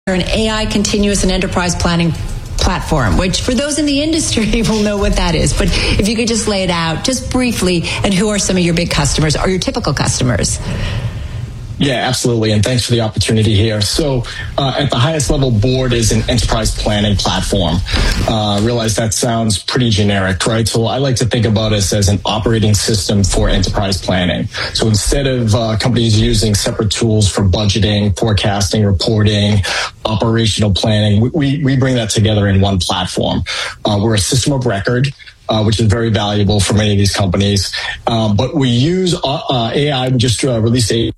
an AI continuous and enterprise planning platform, which for those in the industry will know what that is. But if you could just lay it out just briefly, and who are some of your big customers or your typical customers? Yeah, absolutely. And thanks for the opportunity here. So at the highest level, Board is an enterprise planning platform. Realize that sounds pretty generic, right? So I like to think about us as an operating system for enterprise planning. So instead of companies using separate tools for budgeting, forecasting, reporting, operational planning, we bring that together in one platform. We're a system of record, which is very valuable for many of these companies. But we use AI. We just released a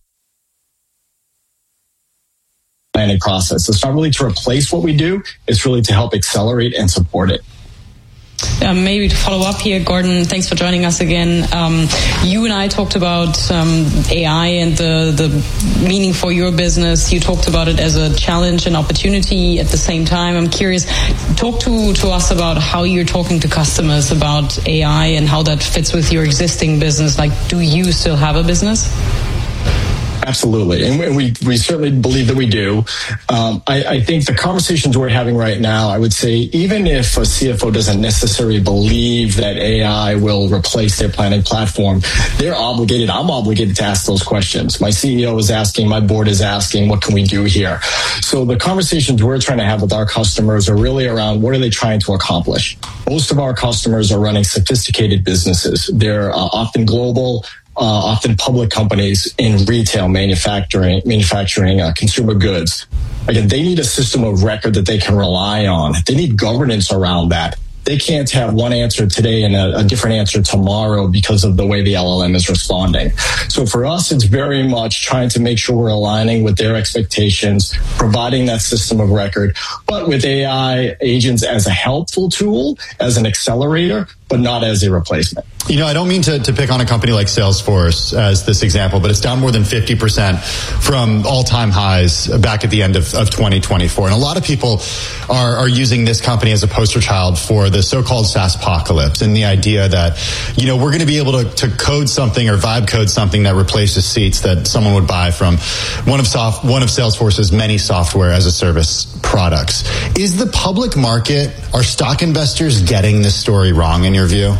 planning process. It's not really to replace what we do. It's really to help accelerate and support it. Maybe to follow up here, Gordon, thanks for joining us again. You and I talked about AI and the meaning for your business. You talked about it as a challenge and opportunity at the same time. I'm curious, talk to us about how you're talking to customers about AI and how that fits with your existing business. Like, do you still have a business? Absolutely. And we certainly believe that we do. I think the conversations we're having right now, I would say, even if a CFO doesn't necessarily believe that AI will replace their planning platform, they're obligated. I'm obligated to ask those questions. My CEO is asking, my board is asking, what can we do here? So the conversations we're trying to have with our customers are really around what are they trying to accomplish? Most of our customers are running sophisticated businesses. They're often global, often public companies in retail, manufacturing, consumer goods. Again, they need a system of record that they can rely on. They need governance around that. They can't have one answer today and a different answer tomorrow because of the way the LLM is responding. So for us, it's very much trying to make sure we're aligning with their expectations, providing that system of record, but with AI agents as a helpful tool, as an accelerator, but not as a replacement. You know, I don't mean to pick on a company like Salesforce as this example, but it's down more than 50% from all-time highs back at the end of 2024. And a lot of people are using this company as a poster child for the so-called SaaSpocalypse and the idea that, you know, we're going to be able to code something or vibe code something that replaces seats that someone would buy from one of Salesforce's many software as a service products. Is the public market, are stock investors getting this story wrong in your view?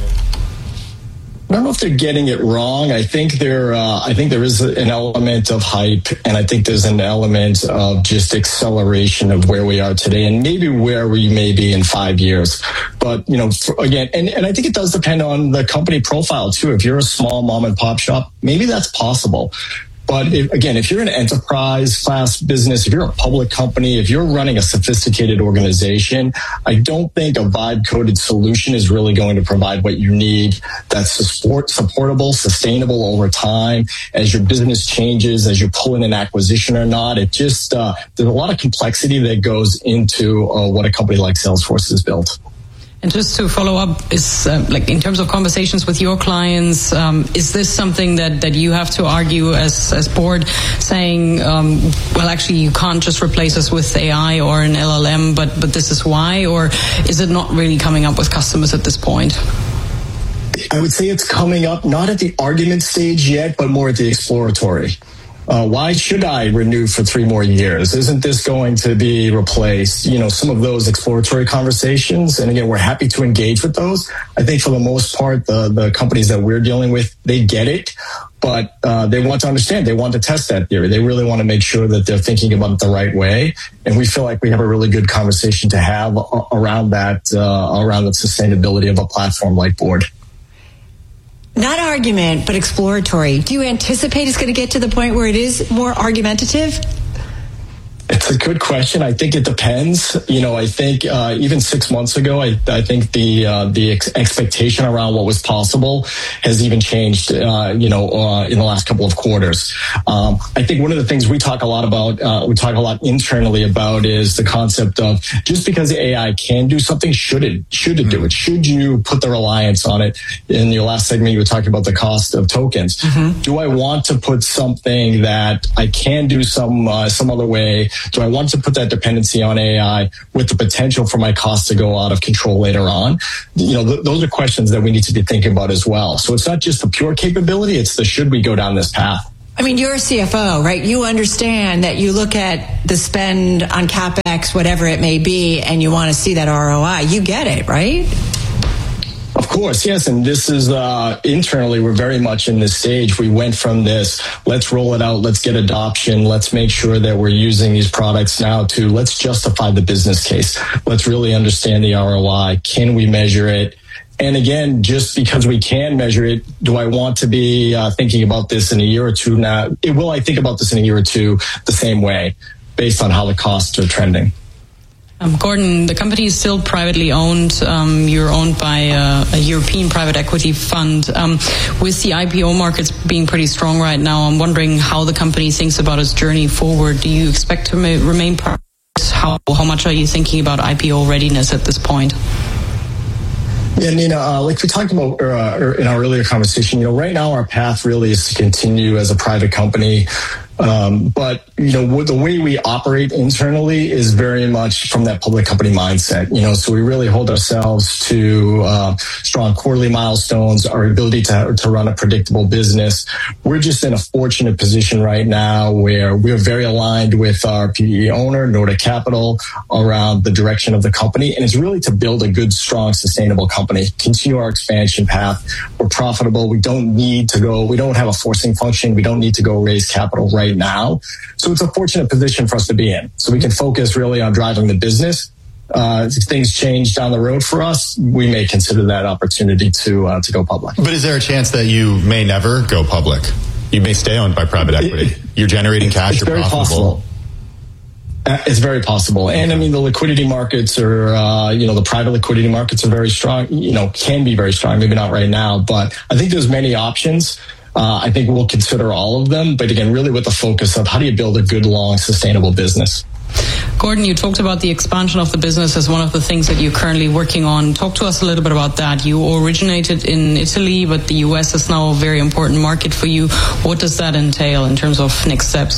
I don't know if they're getting it wrong. I think there is an element of hype, and I think there's an element of just acceleration of where we are today, and maybe where we may be in 5 years. But you know, again, and I think it does depend on the company profile too. If you're a small mom and pop shop, maybe that's possible. But if you're an enterprise class business, if you're a public company, if you're running a sophisticated organization, I don't think a vibe coded solution is really going to provide what you need that's supportable, sustainable over time as your business changes, as you pull in an acquisition or not. It just, there's a lot of complexity that goes into what a company like Salesforce has built. And just to follow up, is like in terms of conversations with your clients, is this something that you have to argue as board, saying, well, actually, you can't just replace us with AI or an LLM, but this is why? Or is it not really coming up with customers at this point? I would say it's coming up, not at the argument stage yet, but more at the exploratory. Why should I renew for 3 more years? Isn't this going to be replaced? You know, some of those exploratory conversations. And again, we're happy to engage with those. I think for the most part, the companies that we're dealing with, they get it, but they want to understand. They want to test that theory. They really want to make sure that they're thinking about it the right way. And we feel like we have a really good conversation to have around that sustainability of a platform like Board. Not argument, but exploratory. Do you anticipate it's going to get to the point where it is more argumentative? It's a good question. I think it depends. You know, I think even 6 months ago, I think the expectation around what was possible has even changed. In the last couple of quarters. I think one of the things we talk a lot about, internally about, is the concept of just because AI can do something, should it do it? Should you put the reliance on it? In your last segment, you were talking about the cost of tokens. Mm-hmm. Do I want to put something that I can do some other way? Do I want to put that dependency on AI with the potential for my costs to go out of control later on? You know, those are questions that we need to be thinking about as well. So it's not just the pure capability, it's the should we go down this path. I mean, you're a CFO, right? You understand that you look at the spend on CapEx, whatever it may be, and you want to see that ROI. You get it, right? Of course, yes. And this is internally, we're very much in this stage. We went from this, let's roll it out, let's get adoption, let's make sure that we're using these products now, to let's justify the business case. Let's really understand the ROI. Can we measure it? And again, just because we can measure it, do I want to be thinking about this in a year or two now? Will I think about this in a year or two the same way, based on how the costs are trending? Gordon, the company is still privately owned. You're owned by a European private equity fund. With the IPO markets being pretty strong right now, I'm wondering how the company thinks about its journey forward. Do you expect to remain private? How much are you thinking about IPO readiness at this point? Yeah, Nina, like we talked about in our earlier conversation, right now our path really is to continue as a private company. But, the way we operate internally is very much from that public company mindset, so we really hold ourselves to strong quarterly milestones, our ability to run a predictable business. We're just in a fortunate position right now where we're very aligned with our PE owner, Nordic Capital, around the direction of the company. And it's really to build a good, strong, sustainable company, continue our expansion path. We're profitable. We don't have a forcing function. We don't need to go raise capital right now. So it's a fortunate position for us to be in. So we can focus really on driving the business. If things change down the road for us, we may consider that opportunity to go public. But is there a chance that you may never go public? You may stay owned by private equity. You're generating cash. You're profitable. Possible. It's very possible. And I mean, the liquidity markets are, the private liquidity markets are very strong, can be very strong, maybe not right now, but I think there's many options. I think we'll consider all of them, but again, really with the focus of how do you build a good, long, sustainable business. Gordon, you talked about the expansion of the business as one of the things that you're currently working on. Talk to us a little bit about that. You originated in Italy, but the US is now a very important market for you. What does that entail in terms of next steps?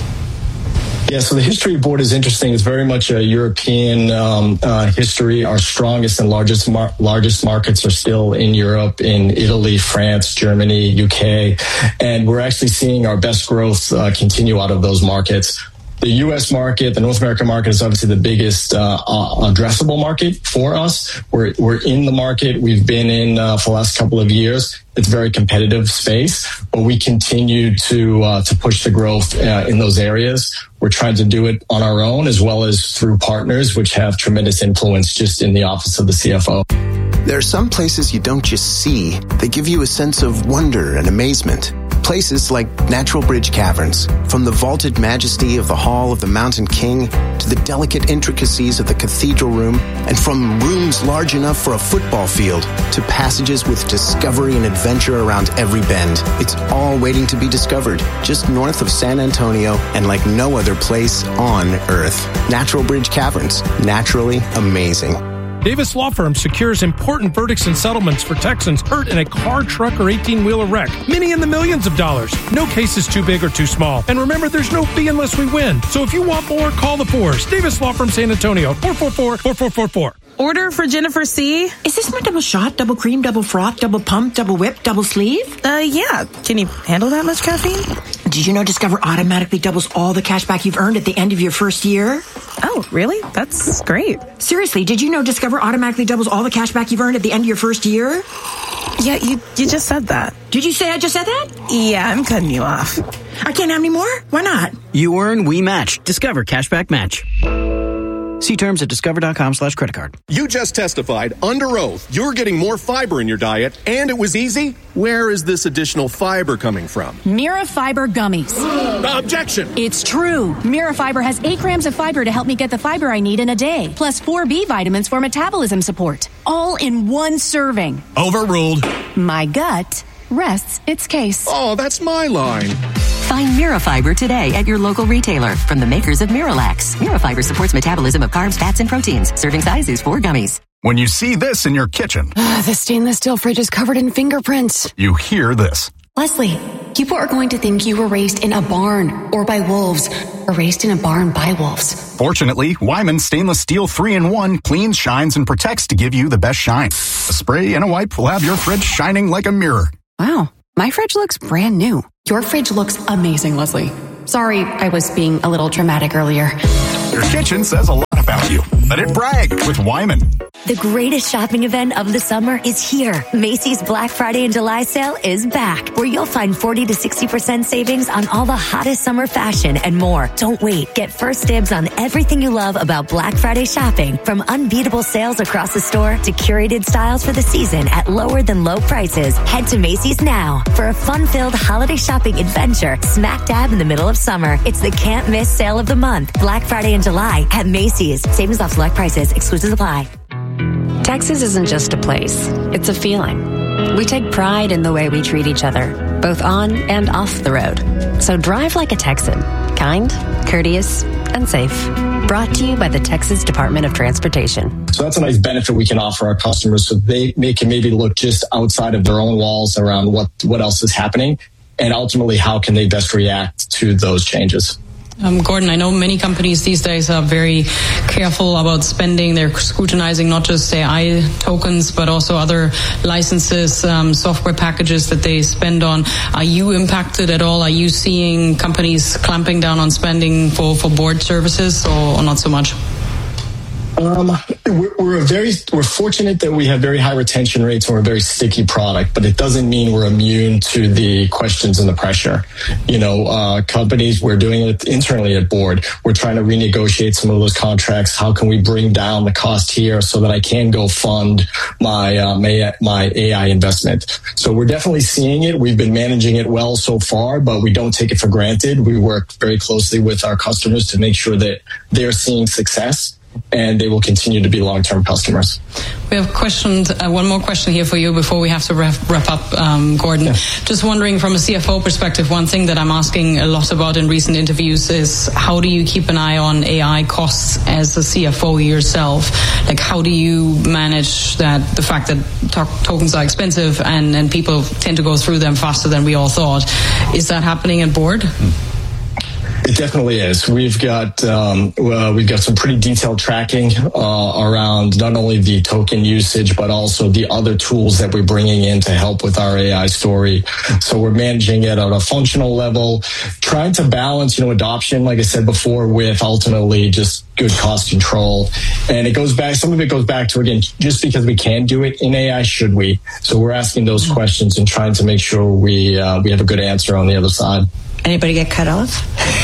Yeah, so the history of Board is interesting. It's very much a European history. Our strongest and largest markets are still in Europe, in Italy, France, Germany, UK, and we're actually seeing our best growth continue out of those markets. The U.S. market, the North American market, is obviously the biggest addressable market for us. We're in the market. We've been in for the last couple of years. It's a very competitive space, but we continue to push the growth in those areas. We're trying to do it on our own as well as through partners, which have tremendous influence just in the office of the CFO. There are some places you don't just see. They give you a sense of wonder and amazement. Places like Natural Bridge Caverns. From the vaulted majesty of the Hall of the Mountain King to the delicate intricacies of the cathedral room, and from rooms large enough for a football field to passages with discovery and adventure around every bend. It's all waiting to be discovered, just north of San Antonio and like no other place on Earth. Natural Bridge Caverns. Naturally amazing. Davis Law Firm secures important verdicts and settlements for Texans hurt in a car, truck, or 18-wheeler wreck. Many in the millions of dollars. No case is too big or too small. And remember, there's no fee unless we win. So if you want more, call the Fours. Davis Law Firm San Antonio, 444-4444. Order for Jennifer C. Is this my double shot, double cream, double froth, double pump, double whip, double sleeve? Yeah. Can you handle that much caffeine? Did you know Discover automatically doubles all the cash back you've earned at the end of your first year? Oh, really? That's great. Seriously, did you know Discover automatically doubles all the cash back you've earned at the end of your first year? Yeah, you just said that. Did you say I just said that? Yeah, I'm cutting you off. I can't have any more? Why not? You earn, we match. Discover Cashback Match. See terms at discover.com/creditcard. You just testified under oath you're getting more fiber in your diet, and it was easy? Where is this additional fiber coming from? Mira Fiber Gummies. Objection! It's true. Mira Fiber has 8 grams of fiber to help me get the fiber I need in a day, plus 4 B vitamins for metabolism support. All in one serving. Overruled. My gut rests its case. Oh, that's my line. Find Mira Fiber today at your local retailer from the makers of Miralax. Mira Fiber supports metabolism of carbs, fats, and proteins. Serving size is 4 gummies. When you see this in your kitchen, the stainless steel fridge is covered in fingerprints. You hear this. Leslie, people are going to think you were raised in a barn or by wolves, or raised in a barn by wolves. Fortunately, Wyman Stainless Steel 3-in-1 cleans, shines, and protects to give you the best shine. A spray and a wipe will have your fridge shining like a mirror. Wow. My fridge looks brand new. Your fridge looks amazing, Leslie. Sorry, I was being a little dramatic earlier. Your kitchen says a lot about you. Let it brag with Wyman. The greatest shopping event of the summer is here. Macy's Black Friday and July sale is back, where you'll find 40 to 60% savings on all the hottest summer fashion and more. Don't wait. Get first dibs on everything you love about Black Friday shopping, from unbeatable sales across the store to curated styles for the season at lower than low prices. Head to Macy's now for a fun-filled holiday shopping adventure smack dab in the middle of summer. It's the can't miss sale of the month. Black Friday and July at Macy's. Savings off select prices. Exclusions apply. Texas isn't just a place, it's a feeling. We take pride in the way we treat each other, both on and off the road. So drive like a Texan, kind, courteous, and safe. Brought to you by the Texas Department of Transportation. So that's a nice benefit we can offer our customers, so they can maybe look just outside of their own walls around what else is happening, and ultimately how can they best react to those changes. Gordon, I know many companies these days are very careful about spending. They're scrutinizing not just AI tokens, but also other licenses, software packages that they spend on. Are you impacted at all? Are you seeing companies clamping down on spending for board services, or not so much? We're fortunate that we have very high retention rates and we're a very sticky product, but it doesn't mean we're immune to the questions and the pressure. Companies, we're doing it internally at board. We're trying to renegotiate some of those contracts. How can we bring down the cost here so that I can go fund my AI investment? So we're definitely seeing it. We've been managing it well so far, but we don't take it for granted. We work very closely with our customers to make sure that they're seeing success, and they will continue to be long-term customers. We have one more question here for you before we have to wrap up, Gordon. Yeah. Just wondering, from a CFO perspective, one thing that I'm asking a lot about in recent interviews is how do you keep an eye on AI costs as a CFO yourself? Like, how do you manage the fact that tokens are expensive and people tend to go through them faster than we all thought? Is that happening at board? It definitely is. We've got some pretty detailed tracking around not only the token usage, but also the other tools that we're bringing in to help with our AI story. So we're managing it at a functional level, trying to balance, adoption, like I said before, with ultimately just good cost control. And some of it goes back to, again, just because we can do it in AI, should we? So we're asking those questions and trying to make sure we have a good answer on the other side. Anybody get cut off?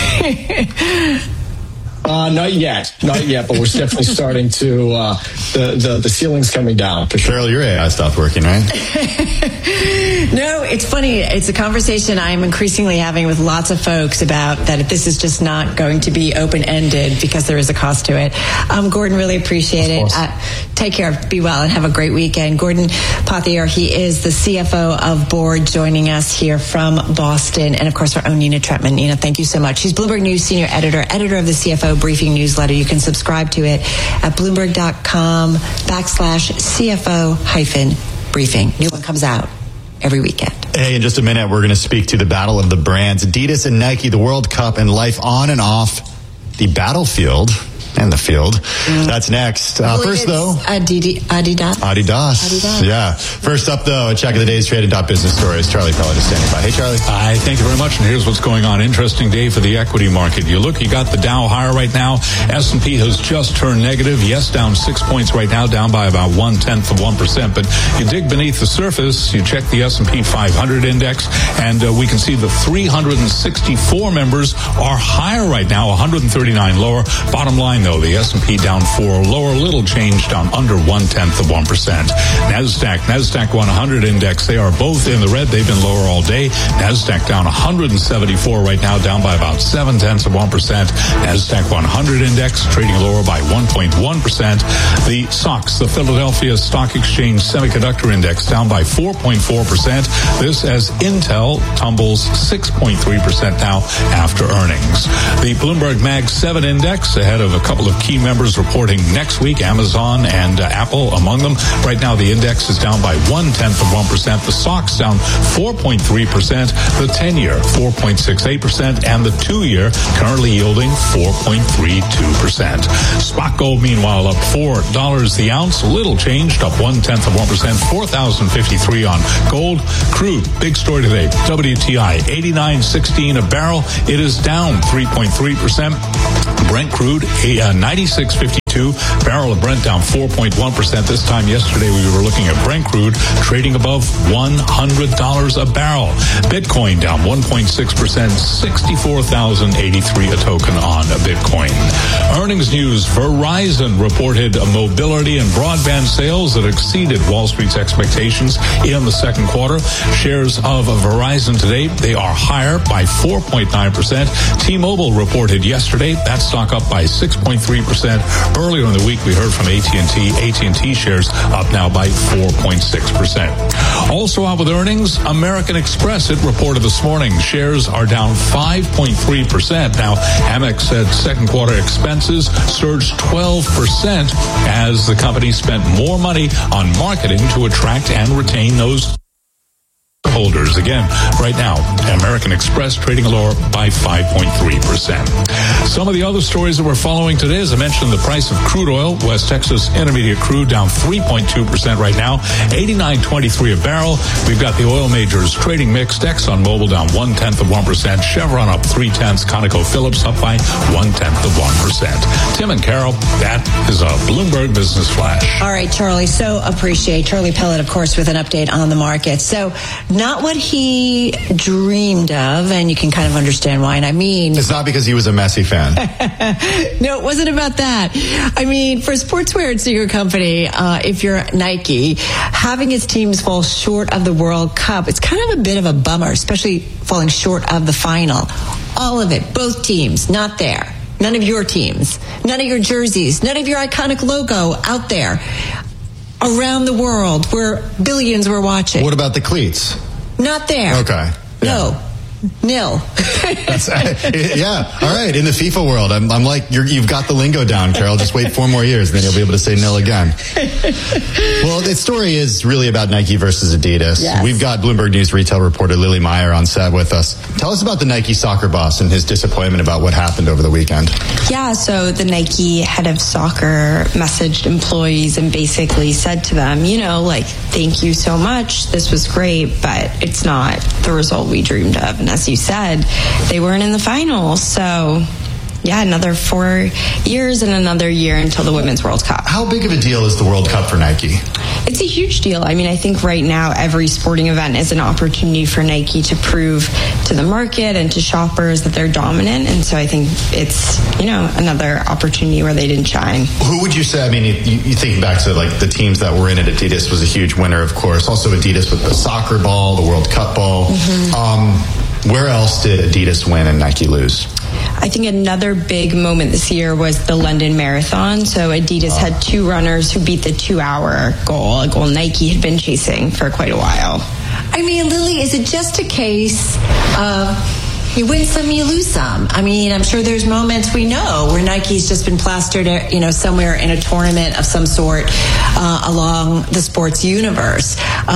Not yet, but we're definitely starting to, the ceiling's coming down. For sure. Cheryl, your AI stopped working, right? No, it's funny. It's a conversation I'm increasingly having with lots of folks about that this is just not going to be open-ended because there is a cost to it. Gordon, really appreciate it. Take care, be well, and have a great weekend. Gordon Pothier, he is the CFO of Board, joining us here from Boston, and of course our own Nina Tretman. Nina, thank you so much. She's Bloomberg News senior editor of the CFO Briefing newsletter. You can subscribe to it at Bloomberg.com/CFO-briefing. New one comes out every weekend. Hey, in just a minute, we're going to speak to the battle of the brands, Adidas and Nike, the World Cup, and life on and off the battlefield and the field. That's next. First, though, Adidas. Yeah. First up, though, a check of the day's traded.business stories. Charlie Pellett is standing by. Hey, Charlie. Hi, thank you very much. And here's what's going on. Interesting day for the equity market. You got the Dow higher right now. S&P has just turned negative. Yes, down 6 points right now, down by about 0.1%. But you dig beneath the surface, you check the S&P 500 index, and we can see the 364 members are higher right now, 139 lower. Bottom line, though, the S&P down 4 lower, little change, down under 0.1%. NASDAQ 100 index, they are both in the red. They've been lower all day. NASDAQ down 174 right now, down by about 0.7%. NASDAQ 100 index trading lower by 1.1%. The SOX, the Philadelphia Stock Exchange Semiconductor Index, down by 4.4%. This as Intel tumbles 6.3% now after earnings. The Bloomberg Mag 7 index ahead of a couple of key members reporting next week, Amazon and Apple among them. Right now, the index is down by 0.1%. The SOX down 4.3%. The 10-year 4.68%, and the 2-year currently yielding 4.32%. Spot gold, meanwhile, up $4 the ounce. Little changed, up 0.1%, $4,053 on gold. Crude, big story today. WTI, $89.16 a barrel. It is down 3.3%. Brent crude, $96.52. Barrel of Brent down 4.1%. This time yesterday we were looking at Brent crude trading above $100 a barrel. Bitcoin down 1.6%, 64,083 a token on a Bitcoin. Earnings news. Verizon reported mobility and broadband sales that exceeded Wall Street's expectations in the second quarter. Shares of Verizon today, they are higher by 4.9%. T-Mobile reported yesterday, that stock up by 6.3%. Earlier in the week, we heard from AT&T. AT&T shares up now by 4.6%. Also out with earnings, American Express, it reported this morning, shares are down 5.3%. Now, Amex said second quarter expenses surged 12% as the company spent more money on marketing to attract and retain those holders. Again, right now, American Express trading lower by 5.3%. Some of the other stories that we're following today, as I mentioned, the price of crude oil, West Texas Intermediate crude down 3.2% right now, $89.23 a barrel. We've got the oil majors trading mixed. ExxonMobil down 0.1%, Chevron up 0.3%, ConocoPhillips up by 0.1%. Tim and Carol, that is a Bloomberg Business Flash. All right, Charlie, so appreciate Charlie Pellet, of course, with an update on the market. So not what he dreamed of, and you can kind of understand why. And I mean, it's not because he was a Messi fan. No, it wasn't about that. I mean, for a sportswear and sneaker company, if you're Nike, having its teams fall short of the World Cup, it's kind of a bit of a bummer, especially falling short of the final. All of it, both teams, not there. None of your teams, none of your jerseys, none of your iconic logo out there. Around the world, where billions were watching. What about the cleats? Not there. Okay. Yeah. No. Nil. Yeah. All right. In the FIFA world, I'm like, you've got the lingo down, Carol. Just wait 4 more years, and then you'll be able to say nil again. Well, the story is really about Nike versus Adidas. Yes. We've got Bloomberg News retail reporter Lily Meyer on set with us. Tell us about the Nike soccer boss and his disappointment about what happened over the weekend. Yeah, so the Nike head of soccer messaged employees and basically said to them, thank you so much. This was great, but it's not the result we dreamed of. And as you said, they weren't in the finals. So, yeah, another 4 years and another year until the Women's World Cup. How big of a deal is the World Cup for Nike? It's a huge deal. I mean, I think right now every sporting event is an opportunity for Nike to prove to the market and to shoppers that they're dominant. And so I think it's, another opportunity where they didn't shine. Who would you say, I mean, you think back to like the teams that were in it. Adidas was a huge winner, of course. Also Adidas with the soccer ball, the World Cup ball. Mm-hmm. Where else did Adidas win and Nike lose? I think another big moment this year was the London Marathon. So Adidas had 2 runners who beat the 2-hour goal, a goal Nike had been chasing for quite a while. I mean, Lily, is it just a case of you win some, you lose some? I mean, I'm sure there's moments we know where Nike's just been plastered, somewhere in a tournament of some sort along the sports universe.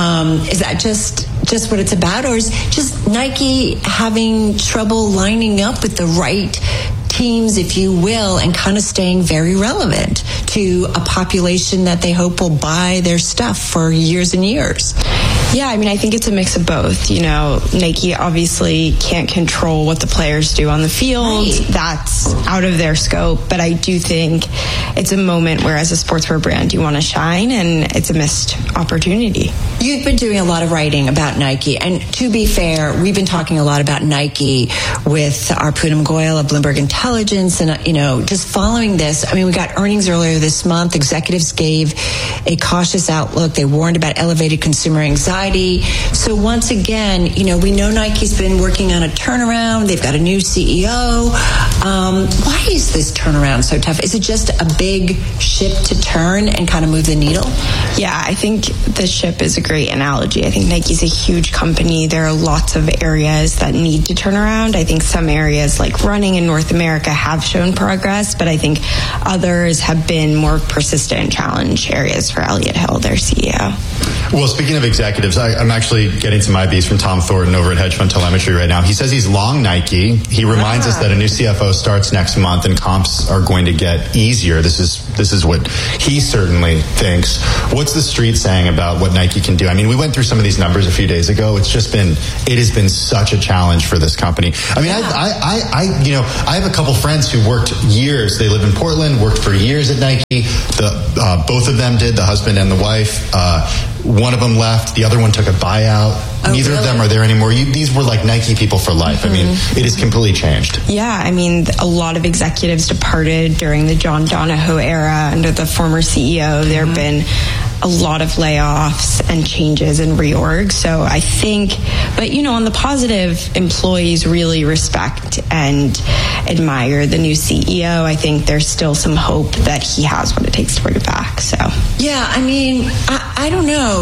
Is that just what it's about, or is just Nike having trouble lining up with the right teams, if you will, and kind of staying very relevant to a population that they hope will buy their stuff for years and years? Yeah, I mean, I think it's a mix of both. Nike obviously can't control what the players do on the field. Right. That's out of their scope. But I do think it's a moment where, as a sportswear brand, you want to shine, and it's a missed opportunity. You've been doing a lot of writing about Nike. And to be fair, we've been talking a lot about Nike with our Poonam Goyal of Bloomberg Intelligence. And, just following this, I mean, we got earnings earlier this month. Executives gave a cautious outlook. They warned about elevated consumer anxiety Friday. So once again, we know Nike's been working on a turnaround. They've got a new CEO. Why is this turnaround so tough? Is it just a big ship to turn and kind of move the needle? Yeah, I think the ship is a great analogy. I think Nike's a huge company. There are lots of areas that need to turn around. I think some areas like running in North America have shown progress, but I think others have been more persistent challenge areas for Elliott Hill, their CEO. Well, speaking of executives, I'm actually getting some IBs from Tom Thornton over at Hedge Fund Telemetry right now. He says he's long Nike. He reminds us that a new CFO starts next month and comps are going to get easier. This is what he certainly thinks. What's the street saying about what Nike can do? I mean, we went through some of these numbers a few days ago. It has been such a challenge for this company. I mean, I have a couple friends who worked years. They live in Portland, worked for years at Nike. Both of them did, the husband and the wife. One of them left. The other one took a buyout. Neither of them are there anymore. These were like Nike people for life. I mean, it has completely changed. Yeah, I mean, a lot of executives departed during the John Donahoe era under the former CEO. There have been a lot of layoffs and changes and reorgs. So I think, but on the positive, employees really respect and admire the new CEO. I think there's still some hope that he has what it takes to bring it back. So yeah, I mean, I don't know.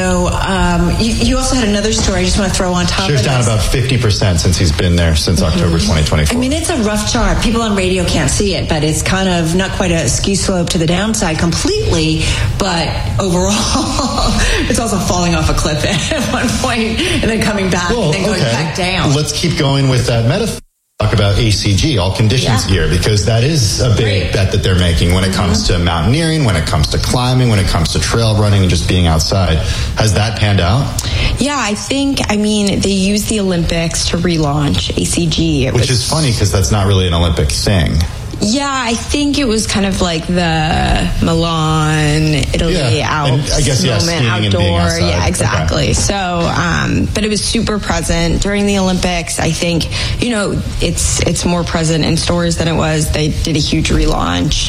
You also had another story I just want to throw on top. Shares down about 50% since he's been there since October 2024. I mean, it's a rough chart. People on radio can't see it, but it's kind of not quite a ski slope to the downside completely, but overall, it's also falling off a cliff at one point and then coming back and then going back down. Let's keep going with that metaphor. Talk about ACG, all conditions gear, because that is a big bet that they're making when it comes to mountaineering, when it comes to climbing, when it comes to trail running and just being outside. Has that panned out? Yeah, I mean, they used the Olympics to relaunch ACG. Which is funny because that's not really an Olympic thing. Yeah, I think it was kind of like the Milan, Italy Alps moment, outdoor. Yeah, exactly. Okay. So, but it was super present during the Olympics. I think, it's more present in stores than it was. They did a huge relaunch.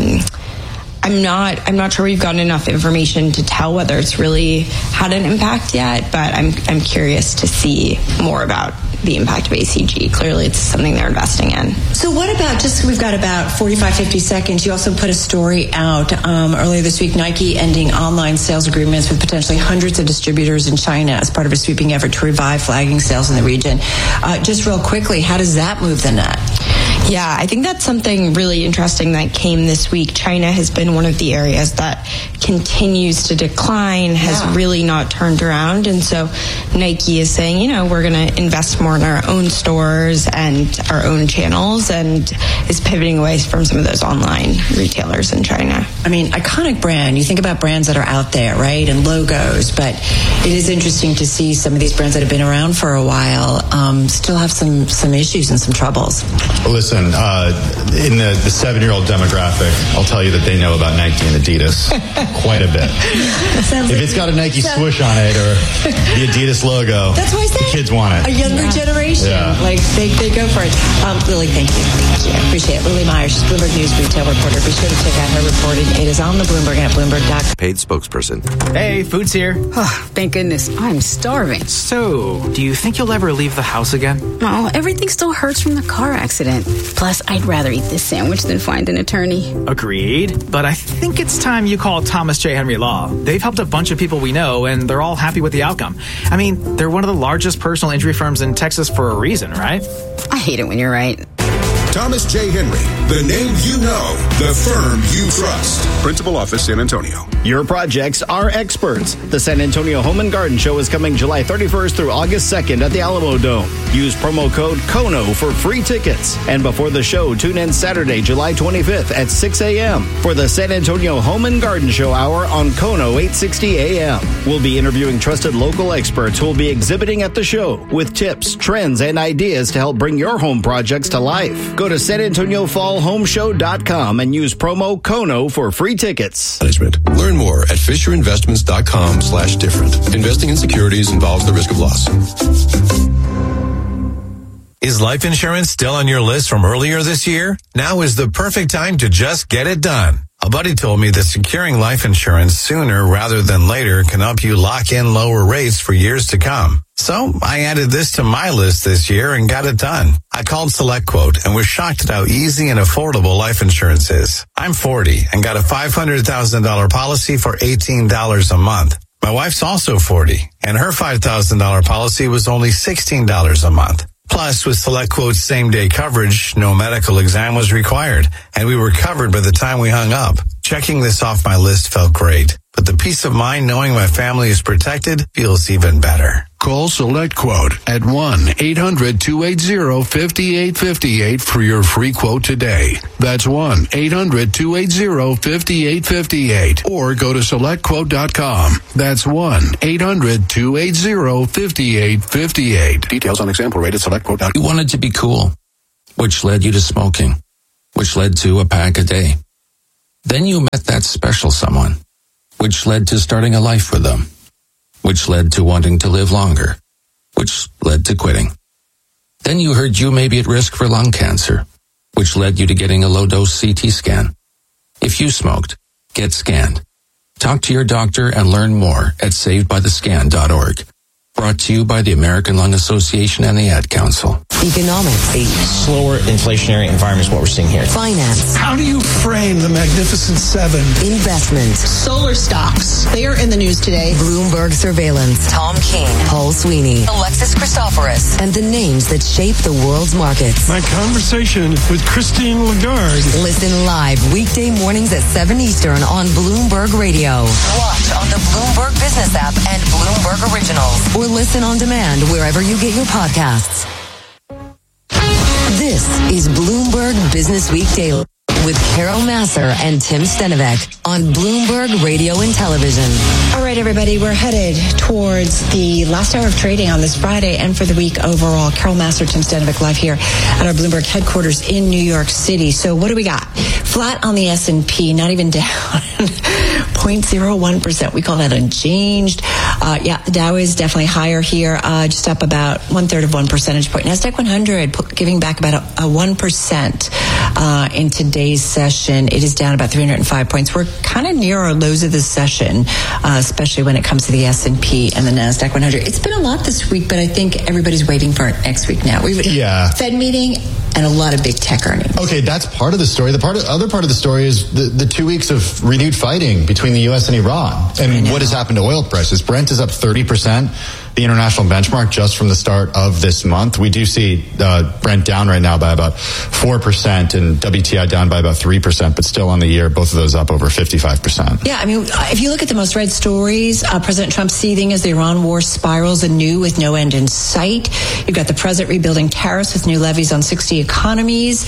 I'm not sure we've gotten enough information to tell whether it's really had an impact yet, but I'm curious to see more about the impact of ACG. Clearly, it's something they're investing in. So what about, we've got about 45, 50 seconds. You also put a story out earlier this week, Nike ending online sales agreements with potentially hundreds of distributors in China as part of a sweeping effort to revive flagging sales in the region. Just real quickly, how does that move the net? Yeah, I think that's something really interesting that came this week. China has been one of the areas that continues to decline, has really not turned around. And so Nike is saying, we're going to invest more in our own stores and our own channels, and is pivoting away from some of those online retailers in China. I mean, iconic brand. You think about brands that are out there, right? And logos, but it is interesting to see some of these brands that have been around for a while still have some issues and some troubles. Listen, in the 7-year-old demographic, I'll tell you that they know about Nike and Adidas quite a bit. If it's got a Nike swoosh on it or the Adidas logo, that's why I say the kids want it. A younger generation, they go for it. Lily, thank you. I appreciate it. Lily Myers, she's Bloomberg News retail reporter. Be sure to check out her reporting. It is on the Bloomberg and at Bloomberg.com. Paid spokesperson. Hey, food's here. Oh, thank goodness. I'm starving. So, do you think you'll ever leave the house again? Oh, everything still hurts from the car accident. Plus, I'd rather eat this sandwich than find an attorney. Agreed. But I think it's time you call Thomas J. Henry Law. They've helped a bunch of people we know, and they're all happy with the outcome. I mean, they're one of the largest personal injury firms in Texas for a reason, right? I hate it when you're right. Thomas J. Henry, the name you know, the firm you trust. Principal Office, San Antonio. Your projects are experts. The San Antonio Home and Garden Show is coming July 31st through August 2nd at the Alamo Dome. Use promo code KONO for free tickets. And before the show, tune in Saturday, July 25th at 6 a.m. for the San Antonio Home and Garden Show Hour on KONO 860 a.m. We'll be interviewing trusted local experts who will be exhibiting at the show with tips, trends, and ideas to help bring your home projects to life. Go to SanAntonioFallHomeShow.com and use promo KONO for free tickets. Management. Learn more at FisherInvestments.com/different. Investing in securities involves the risk of loss. Is life insurance still on your list from earlier this year? Now is the perfect time to just get it done. A buddy told me that securing life insurance sooner rather than later can help you lock in lower rates for years to come. So I added this to my list this year and got it done. I called SelectQuote and was shocked at how easy and affordable life insurance is. I'm 40 and got a $500,000 policy for $18 a month. My wife's also 40 and her $5,000 policy was only $16 a month. Plus, with SelectQuote's same-day coverage, no medical exam was required, and we were covered by the time we hung up. Checking this off my list felt great, but the peace of mind knowing my family is protected feels even better. Call SelectQuote at 1-800-280-5858 for your free quote today. That's 1-800-280-5858. Or go to SelectQuote.com. That's 1-800-280-5858. Details on example rate at SelectQuote.com. You wanted to be cool, which led you to smoking, which led to a pack a day. Then you met that special someone, which led to starting a life with them, which led to wanting to live longer, which led to quitting. Then you heard you may be at risk for lung cancer, which led you to getting a low-dose CT scan. If you smoked, get scanned. Talk to your doctor and learn more at savedbythescan.org. Brought to you by the American Lung Association and the Ad Council. Economics. A slower inflationary environment is what we're seeing here. Finance. How do you frame the Magnificent Seven? Investment. Solar stocks. They are in the news today. Bloomberg surveillance. Tom Keene. Paul Sweeney. Alexis Christoforous. And the names that shape the world's markets. My conversation with Christine Lagarde. Listen live weekday mornings at 7 Eastern on Bloomberg Radio. Watch on the Bloomberg Business app and Bloomberg Originals. Or listen on demand wherever you get your podcasts. This is Bloomberg Business Week Daily with Carol Massar and Tim Stenovec on Bloomberg Radio and Television. All right, everybody, we're headed towards the last hour of trading on this Friday and for the week overall. Carol Massar, Tim Stenovec live here at our Bloomberg headquarters in New York City. So what do we got? Flat on the S&P, not even down. 0.01%. We call that unchanged. The Dow is definitely higher here, just up about 1/3 of 1 percentage point. NASDAQ 100 giving back about a 1% in today's session. It is down about 305 points. We're kind of near our lows of the session, especially when it comes to the S&P and the NASDAQ 100. It's been a lot this week, but I think everybody's waiting for it next week now. Fed meeting and a lot of big tech earnings. Okay, that's part of the story. The other part of the story is the 2 weeks of renewed fighting between the U.S. and Iran. And what has happened to oil prices? Brent is up 30%. The international benchmark just from the start of this month. We do see Brent down right now by about 4% and WTI down by about 3%, but still on the year, both of those up over 55%. Yeah, I mean, if you look at the most read stories, President Trump seething as the Iran war spirals anew with no end in sight. You've got the president rebuilding tariffs with new levies on 60 economies.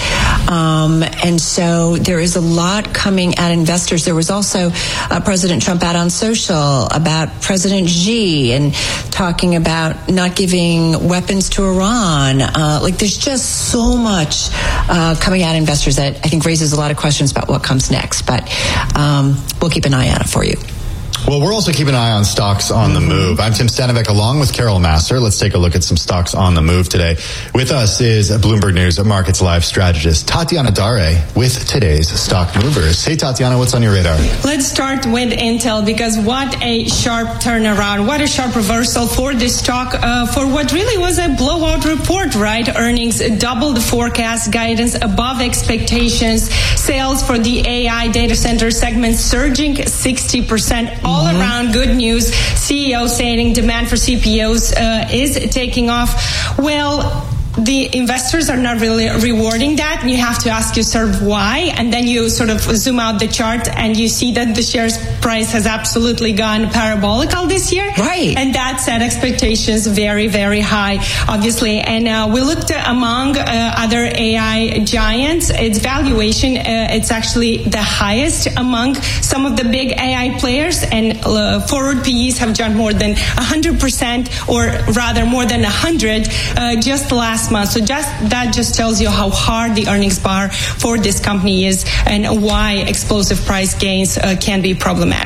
And so there is a lot coming at investors. There was also President Trump out on social about President Xi and talking about not giving weapons to Iran. There's just so much coming at investors that I think raises a lot of questions about what comes next. But we'll keep an eye on it for you. Well, we're also keeping an eye on stocks on the move. I'm Tim Stenovec along with Carol Massar. Let's take a look at some stocks on the move today. With us is Bloomberg News Markets Live strategist Tatiana Dare with today's stock movers. Hey, Tatiana, what's on your radar? Let's start with Intel because what a sharp turnaround. What a sharp reversal for this stock for what really was a blowout report, right? Earnings double the forecast, guidance above expectations, sales for the AI data center segment surging 60%. All around good news. CEO saying demand for CPOs is taking off. Well, the investors are not really rewarding that, and you have to ask yourself why, and then you sort of zoom out the chart and you see that the shares price has absolutely gone parabolical this year, right? And that set expectations very, very high, obviously. And we looked among other AI giants. Its valuation, it's actually the highest among some of the big AI players, and forward PEs have jumped more than 100%, or rather more than 100 just last month. So that just tells you how hard the earnings bar for this company is and why explosive price gains can be problematic.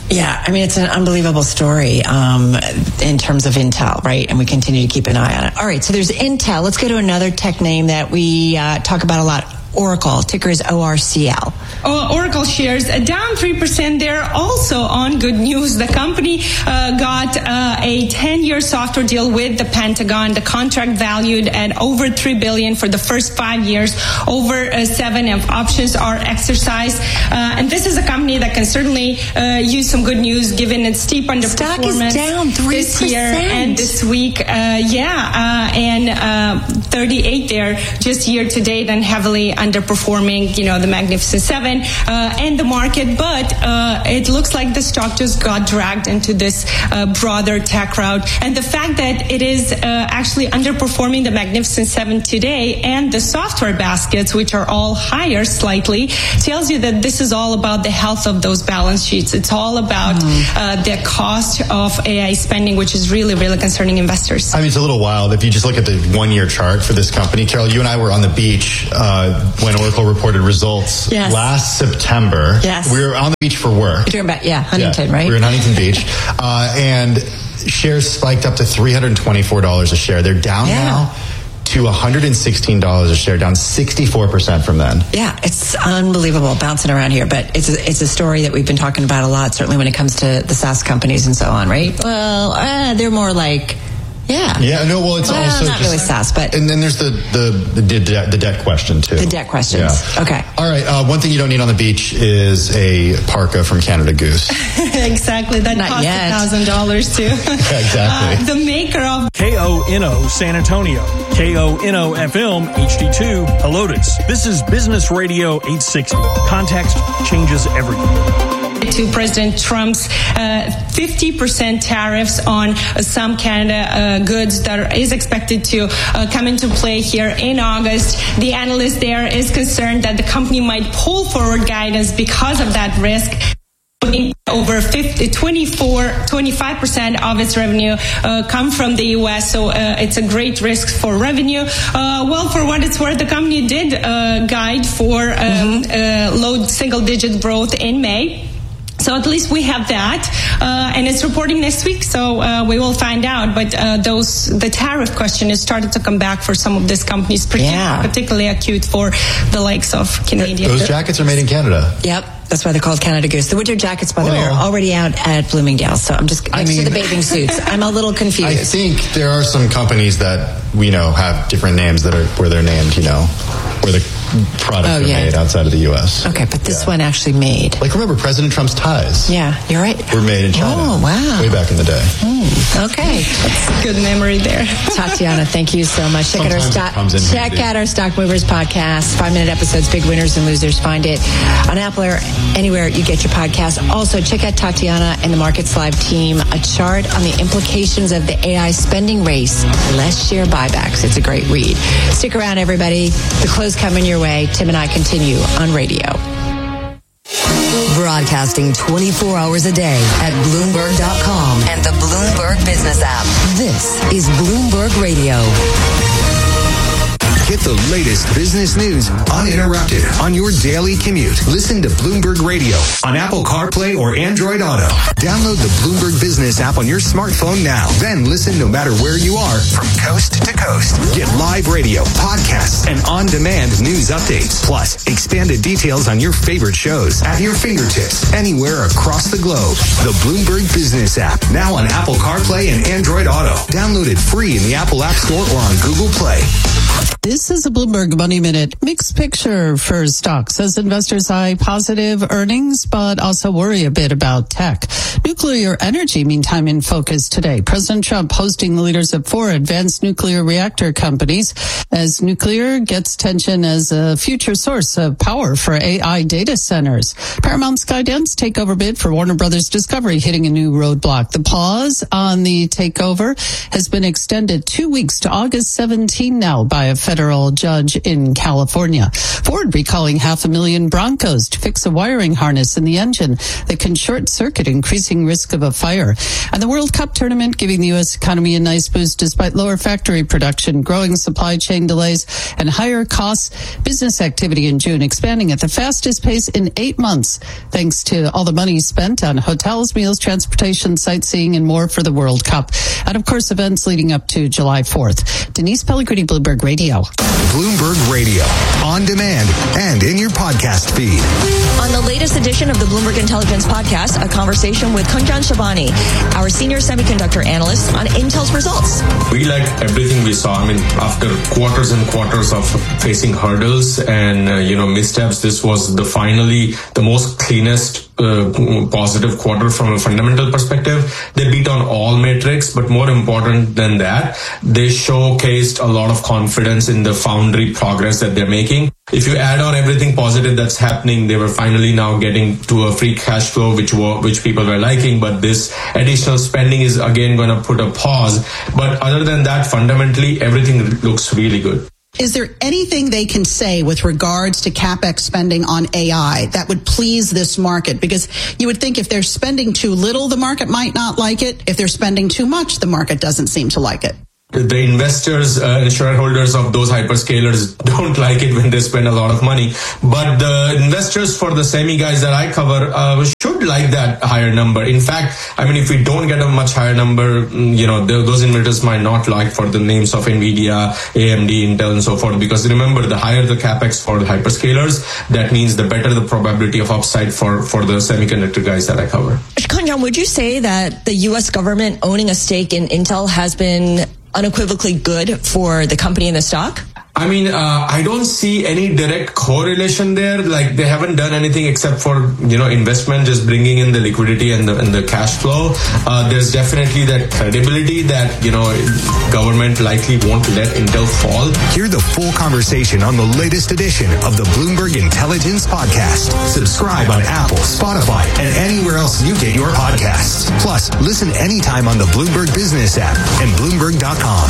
Yeah, I mean, it's an unbelievable story in terms of Intel, right? And we continue to keep an eye on it. All right, so there's Intel. Let's go to another tech name that we talk about a lot. Oracle, ticker is ORCL. Oracle shares down 3% there. Also on good news, the company got a 10-year software deal with the Pentagon. The contract valued at over $3 billion for the first 5 years. Over 7 of options are exercised. And this is a company that can certainly use some good news given its steep underperformance. Stock is down 3% this year and this week. And 38 there just year to date, and heavily underperforming, the Magnificent Seven and the market. But it looks like the stock just got dragged into this broader tech rout. And the fact that it is actually underperforming the Magnificent Seven today and the software baskets, which are all higher slightly, tells you that this is all about the health of those balance sheets. It's all about the cost of AI spending, which is really, really concerning investors. I mean, it's a little wild. If you just look at the one-year chart for this company, Carol, you and I were on the beach when Oracle reported results last September. Yes. We were on the beach for work. You're talking about, Huntington, right? We were in Huntington Beach. And shares spiked up to $324 a share. They're down now to $116 a share, down 64% from then. Yeah, it's unbelievable bouncing around here, but it's a story that we've been talking about a lot, certainly when it comes to the SaaS companies and so on, right? Well, they're more like... it's also not really SaaS, but and then there's the debt question too. The debt questions. Yeah. Okay. All right. One thing you don't need on the beach is a parka from Canada Goose. Exactly. That not costs $1,000 too. Yeah, exactly. The maker of KONO San Antonio, KONO FM HD2 Helotes. This is Business Radio 860. Context changes everything. To President Trump's 50% tariffs on some Canada goods that is expected to come into play here in August. The analyst there is concerned that the company might pull forward guidance because of that risk. Over 25% of its revenue come from the U.S., so it's a great risk for revenue. For what it's worth, the company did guide for low single-digit growth in May. So at least we have that, and it's reporting next week, so we will find out. But the tariff question has started to come back for some of these companies, particularly acute for the likes of Canadian. Those jackets are made in Canada. Yep. That's why they're called Canada Goose. The winter jackets, by the way, are already out at Bloomingdale's. So I'm just next to the bathing suits. I'm a little confused. I think there are some companies that we know have different names that are where they're named, where the products are made outside of the U.S. Okay, but this one actually made. Like, remember, President Trump's ties. Yeah, you're right. Were made in China. Oh, wow. Way back in the day. Okay. That's a good memory there. Tatiana, thank you so much. Check out our Stock Movers podcast. 5-minute episodes, big winners and losers. Find it on Apple or anywhere you get your podcast. Also, check out Tatiana and the Markets Live team, a chart on the implications of the AI spending race. Less share buybacks. It's a great read. Stick around, everybody. The close coming your way. Tim and I continue on radio. Broadcasting 24 hours a day at Bloomberg.com and the Bloomberg Business app. This is Bloomberg Radio. Get the latest business news uninterrupted on your daily commute. Listen to Bloomberg Radio on Apple CarPlay or Android Auto. Download the Bloomberg Business app on your smartphone now. Then listen no matter where you are from coast to coast. Get live radio, podcasts, and on-demand news updates. Plus, expanded details on your favorite shows at your fingertips anywhere across the globe. The Bloomberg Business app, now on Apple CarPlay and Android Auto. Download it free in the Apple App Store or on Google Play. This is a Bloomberg Money Minute. Mixed picture for stocks as investors eye positive earnings, but also worry a bit about tech. Nuclear energy, meantime, in focus today. President Trump hosting the leaders of 4 advanced nuclear reactor companies as nuclear gets tension as a future source of power for AI data centers. Paramount Skydance takeover bid for Warner Brothers Discovery hitting a new roadblock. The pause on the takeover has been extended 2 weeks to August 17 now by a a federal judge in California. Ford recalling 500,000 Broncos to fix a wiring harness in the engine that can short circuit, increasing risk of a fire. And the World Cup tournament giving the U.S. economy a nice boost despite lower factory production, growing supply chain delays, and higher costs. Business activity in June expanding at the fastest pace in 8 months, thanks to all the money spent on hotels, meals, transportation, sightseeing, and more for the World Cup. And of course, events leading up to July 4th. Denise Pellegrini, Bloomberg Radio. Bloomberg Radio, on demand and in your podcast feed. On the latest edition of the Bloomberg Intelligence Podcast, a conversation with Kunjan Shabani, our senior semiconductor analyst, on Intel's results. We like everything we saw. I mean, after quarters and quarters of facing hurdles and, missteps, this was finally the most cleanest positive quarter from a fundamental perspective. They beat on all metrics, but more important than that, they showcased a lot of confidence in the foundry progress that they're making. If you add on everything positive that's happening, they were finally now getting to a free cash flow, which people were liking. But this additional spending is again going to put a pause. But other than that, fundamentally, everything looks really good. Is there anything they can say with regards to CapEx spending on AI that would please this market? Because you would think if they're spending too little, the market might not like it. If they're spending too much, the market doesn't seem to like it. The investors and shareholders of those hyperscalers don't like it when they spend a lot of money. But the investors for the semi guys that I cover should like that higher number. In fact, I mean, if we don't get a much higher number, those investors might not like for the names of NVIDIA, AMD, Intel, and so forth. Because remember, the higher the capex for the hyperscalers, that means the better the probability of upside for the semiconductor guys that I cover. Kunjan, would you say that the U.S. government owning a stake in Intel has been unequivocally good for the company and the stock? I mean, I don't see any direct correlation there. Like, they haven't done anything except for, investment, just bringing in the liquidity and the cash flow. There's definitely that credibility that, government likely won't let Intel fall. Hear the full conversation on the latest edition of the Bloomberg Intelligence Podcast. Subscribe on Apple, Spotify, and anywhere else you get your podcasts. Plus, listen anytime on the Bloomberg Business app and Bloomberg.com.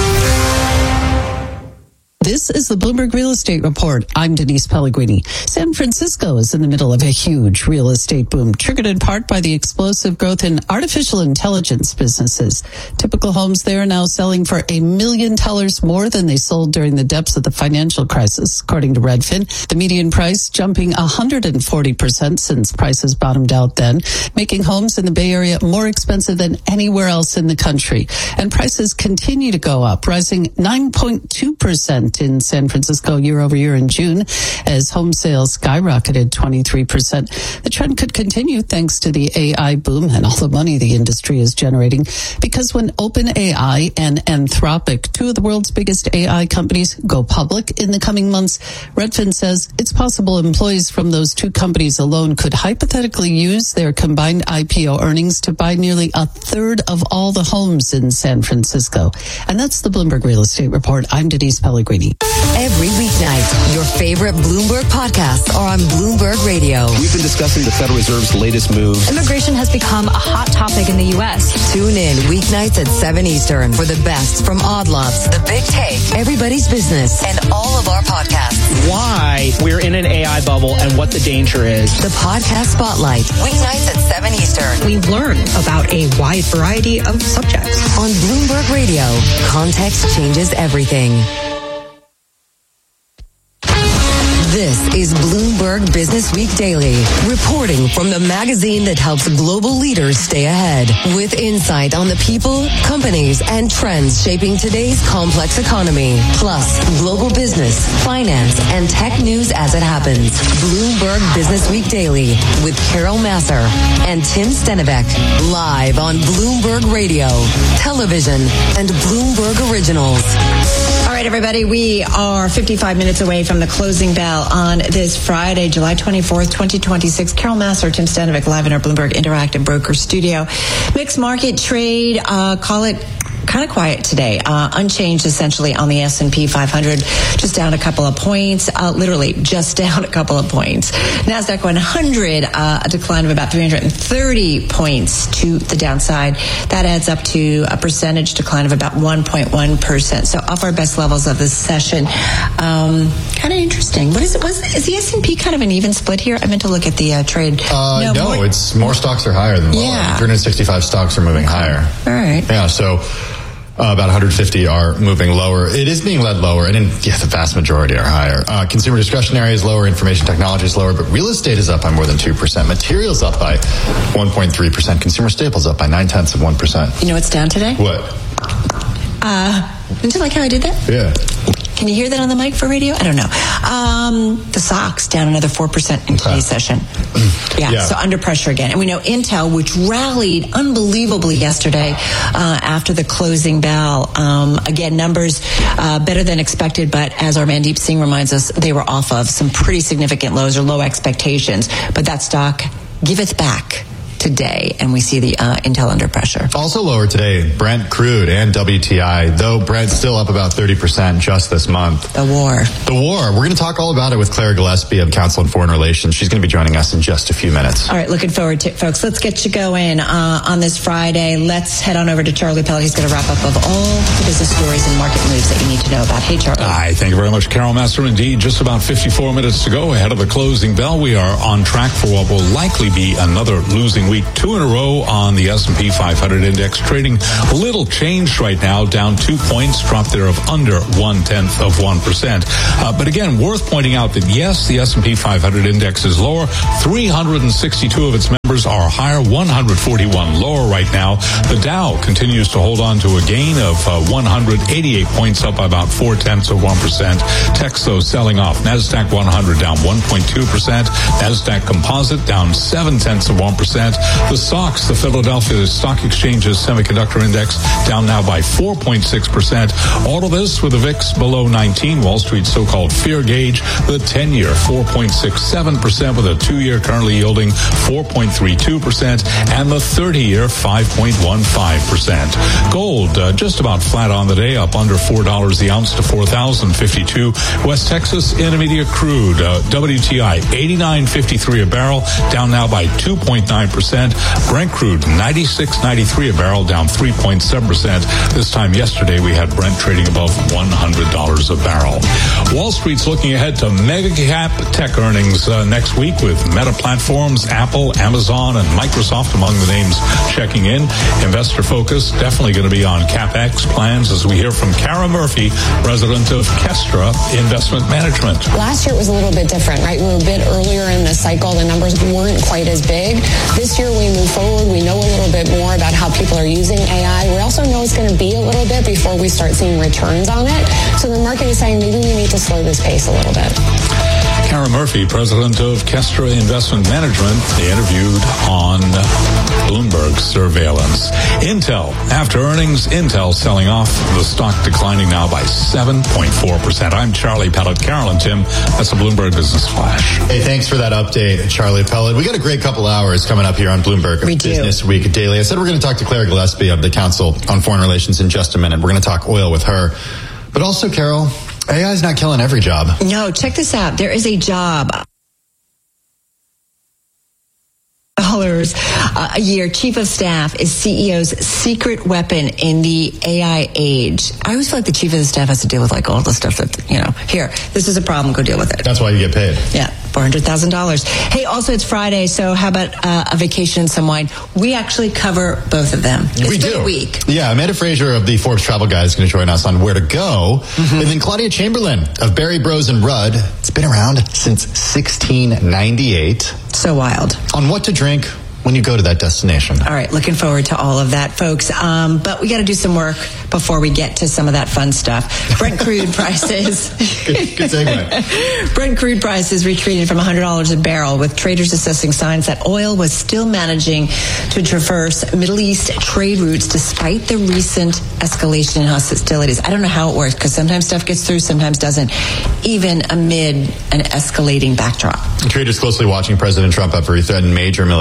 This is the Bloomberg Real Estate Report. I'm Denise Pellegrini. San Francisco is in the middle of a huge real estate boom, triggered in part by the explosive growth in artificial intelligence businesses. Typical homes there are now selling for $1 million more than they sold during the depths of the financial crisis, according to Redfin. The median price jumping 140% since prices bottomed out then, making homes in the Bay Area more expensive than anywhere else in the country. And prices continue to go up, rising 9.2% in San Francisco year over year in June as home sales skyrocketed 23%. The trend could continue thanks to the AI boom and all the money the industry is generating, because when OpenAI and Anthropic, two of the world's biggest AI companies, go public in the coming months, Redfin says it's possible employees from those two companies alone could hypothetically use their combined IPO earnings to buy nearly a third of all the homes in San Francisco. And that's the Bloomberg Real Estate Report. I'm Denise Pellegrini. Every weeknight, your favorite Bloomberg podcasts are on Bloomberg Radio. We've been discussing the Federal Reserve's latest moves. Immigration has become a hot topic in the U.S. Tune in weeknights at 7 Eastern for the best from Odd Lots, The Big Take, Everybody's Business, and all of our podcasts. Why we're in an AI bubble and what the danger is. The Podcast Spotlight, weeknights at 7 Eastern. We learn about a wide variety of subjects. On Bloomberg Radio, context changes everything. This is Bloomberg Business Week Daily, reporting from the magazine that helps global leaders stay ahead, with insight on the people, companies, and trends shaping today's complex economy, plus global business, finance, and tech news as it happens. Bloomberg Business Week Daily with Carol Masser and Tim Stenivek, live on Bloomberg Radio, television, and Bloomberg Originals. All right, everybody, we are 55 minutes away from the closing bell on this Friday, July 24th, 2026. Carol Masser, Tim Stenivek, live in our Bloomberg Interactive Broker Studio. Mixed market trade, call it kind of quiet today. Unchanged essentially on the S&P 500, just down a couple of points, literally just down a couple of points. NASDAQ 100, a decline of about 330 points to the downside. That adds up to a percentage decline of about 1.1%. So off our best levels of this session. Kind of interesting. What is it? Is the S&P kind of an even split here? I meant to look at the trade. No, it's more stocks are higher than lower. Yeah. 365 stocks are moving higher. All right. Yeah, so about 150 are moving lower. It is being led lower, and the vast majority are higher. Consumer discretionary is lower, information technology is lower, but real estate is up by more than 2%. Materials up by 1.3%. Consumer staples up by 0.9%. You know what's down today? What? Didn't you like how I did that? Yeah. Can you hear that on the mic for radio? I don't know. The stocks down another 4% in today's session. Yeah, so under pressure again. And we know Intel, which rallied unbelievably yesterday after the closing bell. Again, numbers better than expected, but as our Mandeep Singh reminds us, they were off of some pretty significant lows or low expectations. But that stock giveth back today, and we see the Intel under pressure. Also lower today, Brent crude and WTI, though Brent's still up about 30% just this month. The war. We're going to talk all about it with Claire Gillespie of Council on Foreign Relations. She's going to be joining us in just a few minutes. All right, looking forward to it, folks. Let's get you going on this Friday. Let's head on over to Charlie Pell. He's going to wrap up of all the business stories and market moves that you need to know about. Hey, Charlie. Hi, thank you very much, Carol Master. Indeed, just about 54 minutes to go ahead of the closing bell. We are on track for what will likely be another losing week. 2 in a row on the S&P 500 index, trading a little changed right now, down 2 points, drop there of under 0.1%. But again, worth pointing out that yes, the S&P 500 index is lower. 362 of its members are higher, 141 lower right now. The Dow continues to hold on to a gain of 188 points, up by about 0.4%. Techs, though, selling off. NASDAQ 100 down 1.2%. NASDAQ Composite down 0.7%. The stocks, the Philadelphia Stock Exchange's semiconductor index, down now by 4.6%. All of this with the VIX below 19. Wall Street's so-called fear gauge, the 10-year 4.67%, with a 2-year currently yielding 4.32%, and the 30-year 5.15%. Gold just about flat on the day, up under $4 the ounce to $4,052. West Texas Intermediate crude, WTI 89.53 a barrel, down now by 2.9%. Brent crude, 96.93 a barrel, down 3.7%. This time yesterday, we had Brent trading above $100 a barrel. Wall Street's looking ahead to mega cap tech earnings next week, with Meta Platforms, Apple, Amazon, and Microsoft among the names checking in. Investor focus definitely going to be on CapEx plans, as we hear from Kara Murphy, president of Kestra Investment Management. Last year it was a little bit different, right? We were a bit earlier in the cycle. The numbers weren't quite as big. This year we move forward. We know a little bit more about how people are using AI. We also know it's going to be a little bit before we start seeing returns on it. So the market is saying maybe we need to slow this pace a little bit. Kara Murphy, president of Kestra Investment Management, interviewed on Bloomberg Surveillance. Intel, after earnings, Intel selling off, the stock declining now by 7.4%. I'm Charlie Pellet. Carol and Tim, that's a Bloomberg Business Flash. Hey, thanks for that update, Charlie Pellet. We got a great couple hours coming up here on Bloomberg Business Week Daily. I said we're going to talk to Claire Gillespie of the Council on Foreign Relations in just a minute. We're going to talk oil with her. But also, Carol, AI is not killing every job. No, check this out. There is a job. A year. Chief of Staff is CEO's secret weapon in the AI age. I always feel like the chief of the staff has to deal with like all the stuff that, here, this is a problem, go deal with it. That's why you get paid. Yeah, $400,000. Hey, also it's Friday, so how about a vacation and some wine? We actually cover both of them. It's been a week. Yeah, Amanda Fraser of the Forbes Travel Guide is going to join us on where to go. And then Claudia Chamberlain of Berry Bros and Rudd. It's been around since 1698. So wild. On what to drink when you go to that destination. All right, looking forward to all of that, folks. But we got to do some work before we get to some of that fun stuff. Brent crude prices. Good segue. Brent crude prices retreated from $100 a barrel, with traders assessing signs that oil was still managing to traverse Middle East trade routes despite the recent escalation in hostilities. I don't know how it works, because sometimes stuff gets through, sometimes doesn't, even amid an escalating backdrop. Traders closely watching President Trump after he threatened major military punishment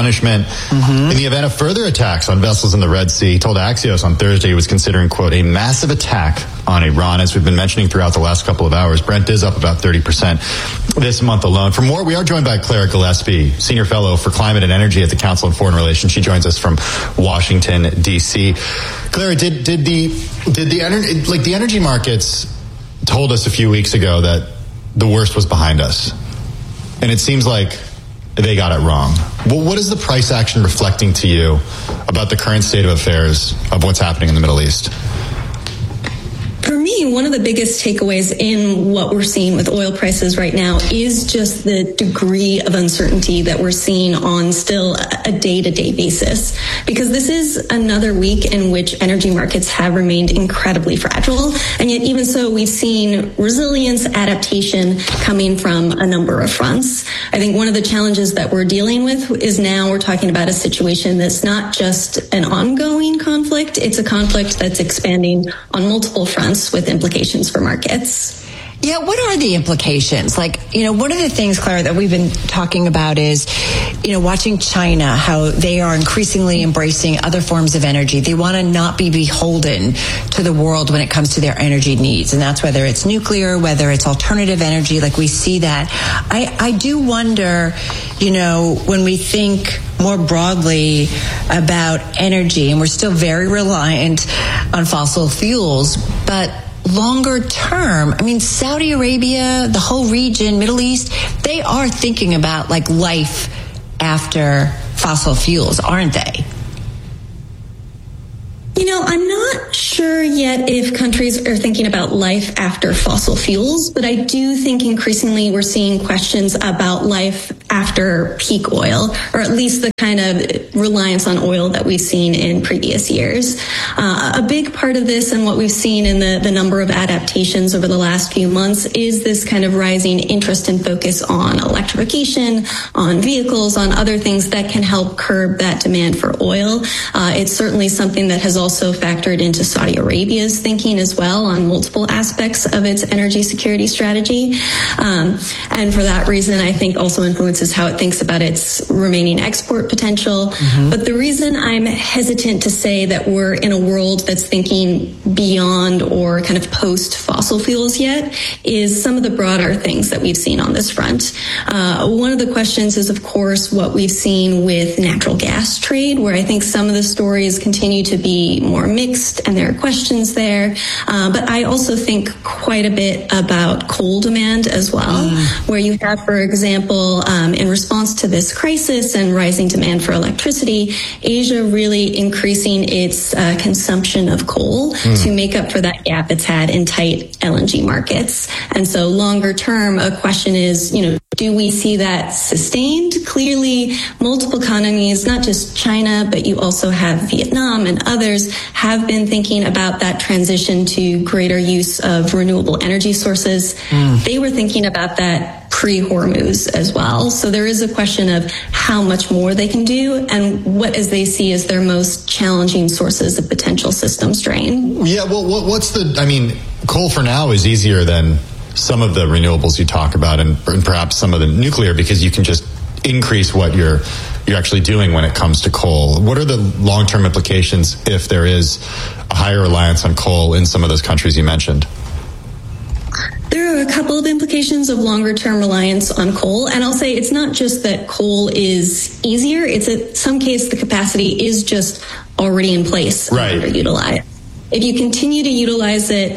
punishment in the event of further attacks on vessels in the Red Sea. He told Axios on Thursday he was considering, quote, a massive attack on Iran, as we've been mentioning throughout the last couple of hours. Brent is up about 30% this month alone. For more, we are joined by Clara Gillespie, Senior Fellow for Climate and Energy at the Council on Foreign Relations. She joins us from Washington, D.C. Clara, did the energy markets told us a few weeks ago that the worst was behind us, and it seems like they got it wrong. Well, what is the price action reflecting to you about the current state of affairs of what's happening in the Middle East? For me, one of the biggest takeaways in what we're seeing with oil prices right now is just the degree of uncertainty that we're seeing on still a day-to-day basis. Because this is another week in which energy markets have remained incredibly fragile. And yet, even so, we've seen resilience, adaptation coming from a number of fronts. I think one of the challenges that we're dealing with is now we're talking about a situation that's not just an ongoing conflict, it's a conflict that's expanding on multiple fronts with implications for markets. Yeah, what are the implications? Like, one of the things, Clara, that we've been talking about is, watching China, how they are increasingly embracing other forms of energy. They want to not be beholden to the world when it comes to their energy needs. And that's whether it's nuclear, whether it's alternative energy, like we see that. I do wonder, when we think more broadly about energy, and we're still very reliant on fossil fuels, but longer term, Saudi Arabia, the whole region, Middle East, they are thinking about life after fossil fuels, aren't they? I'm not sure yet if countries are thinking about life after fossil fuels, but I do think increasingly we're seeing questions about life after peak oil, or at least the kind of reliance on oil that we've seen in previous years. A big part of this and what we've seen in the number of adaptations over the last few months is this kind of rising interest and focus on electrification, on vehicles, on other things that can help curb that demand for oil. It's certainly something that has also factored into Saudi Arabia's thinking as well on multiple aspects of its energy security strategy. And for that reason, I think also influences how it thinks about its remaining export potential. But the reason I'm hesitant to say that we're in a world that's thinking beyond or kind of post fossil fuels yet is some of the broader things that we've seen on this front. One of the questions is, of course, what we've seen with natural gas trade, where I think some of the stories continue to be more mixed and there are questions there. But I also think quite a bit about coal demand as well, where you have, for example, in response to this crisis and rising demand for electricity, Asia really increasing its consumption of coal to make up for that gap it's had in tight LNG markets. And so longer term, a question is, do we see that sustained? Clearly, multiple economies, not just China, but you also have Vietnam and others, have been thinking about that transition to greater use of renewable energy sources. They were thinking about that pre-Hormuz as well. So there is a question of how much more they can do and what as they see as their most challenging sources of potential system strain. Yeah, well, coal for now is easier than some of the renewables you talk about and perhaps some of the nuclear, because you can just increase what you're actually doing when it comes to coal. What are the long-term implications if there is a higher reliance on coal in some of those countries you mentioned? There are a couple of implications of longer-term reliance on coal. And I'll say it's not just that coal is easier. It's in some case the capacity is just already in place and underutilized. If you continue to utilize it,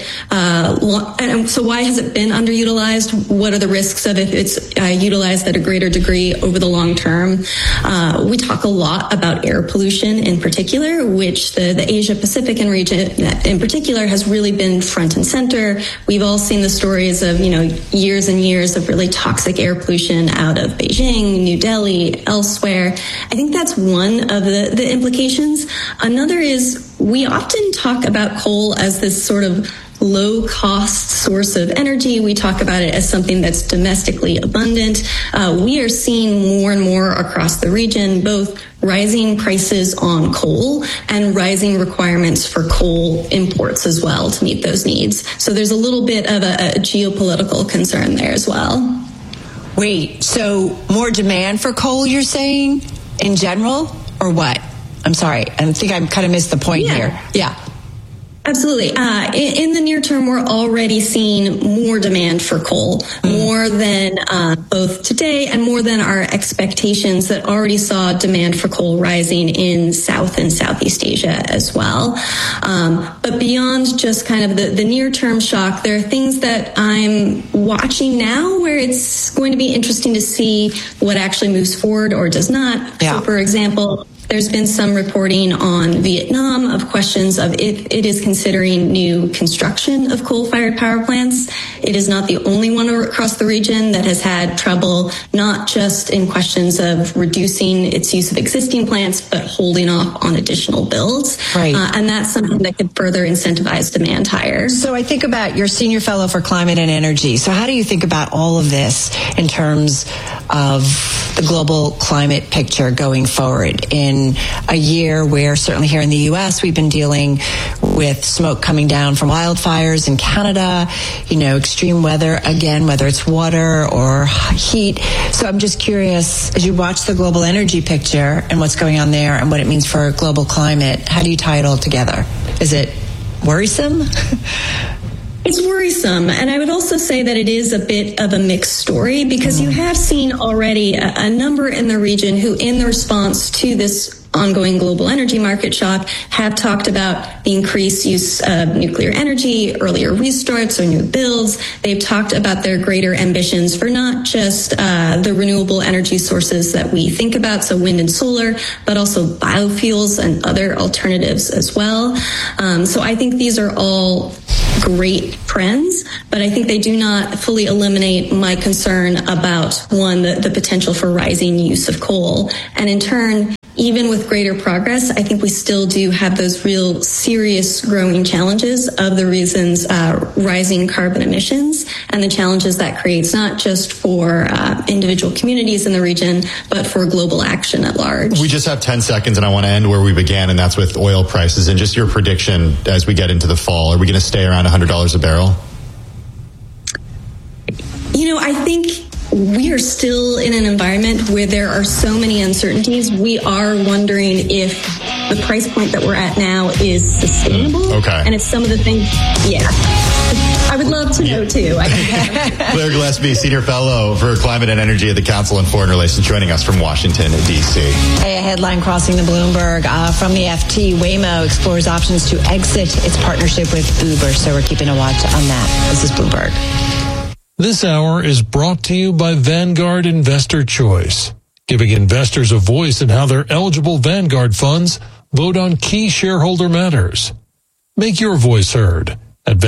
so why has it been underutilized? What are the risks of if it's utilized at a greater degree over the long term? We talk a lot about air pollution in particular, which the Asia Pacific region in particular has really been front and center. We've all seen the stories of, years and years of really toxic air pollution out of Beijing, New Delhi, elsewhere. I think that's one of the implications. Another is we often talk about coal as this sort of low-cost source of energy. We talk about it as something that's domestically abundant. We are seeing more and more across the region, both rising prices on coal and rising requirements for coal imports as well to meet those needs. So there's a little bit of a geopolitical concern there as well. Wait, so more demand for coal, you're saying? in general, or what? I'm sorry. I think I kind of missed the point here. Yeah. Absolutely. In the near term, we're already seeing more demand for coal, more than both today and more than our expectations that already saw demand for coal rising in South and Southeast Asia as well. But beyond just kind of the near-term shock, there are things that I'm watching now where it's going to be interesting to see what actually moves forward or does not. Yeah. So, for example, there's been some reporting on Vietnam of questions of if it is considering new construction of coal-fired power plants. It is not the only one across the region that has had trouble, not just in questions of reducing its use of existing plants, but holding off on additional builds. Right. And that's something that could further incentivize demand higher. So I think about your Senior Fellow for Climate and Energy. So how do you think about all of this in terms of the global climate picture going forward in a year where certainly here in the U.S. we've been dealing with smoke coming down from wildfires in Canada, extreme weather, again, whether it's water or heat. So I'm just curious, as you watch the global energy picture and what's going on there and what it means for global climate, how do you tie it all together? Is it worrisome? It's worrisome. And I would also say that it is a bit of a mixed story because you have seen already a number in the region who, in the response to this ongoing global energy market shock, have talked about the increased use of nuclear energy, earlier restarts or new builds. They've talked about their greater ambitions for not just the renewable energy sources that we think about, so wind and solar, but also biofuels and other alternatives as well. So I think these are all great trends, but I think they do not fully eliminate my concern about, one, the potential for rising use of coal. And in turn, even with greater progress, I think we still do have those real serious growing challenges of the reasons rising carbon emissions and the challenges that creates not just for individual communities in the region, but for global action at large. We just have 10 seconds and I want to end where we began, and that's with oil prices and just your prediction as we get into the fall. Are we going to stay around $100 a barrel? I think we are still in an environment where there are so many uncertainties. We are wondering if the price point that we're at now is sustainable. Okay. And if some of the things, I would love to know too. Claire Gillespie, Senior Fellow for Climate and Energy at the Council on Foreign Relations, joining us from Washington, D.C. Hey, a headline crossing the Bloomberg from the FT. Waymo explores options to exit its partnership with Uber. So we're keeping a watch on that. This is Bloomberg. This hour is brought to you by Vanguard Investor Choice, giving investors a voice in how their eligible Vanguard funds vote on key shareholder matters. Make your voice heard at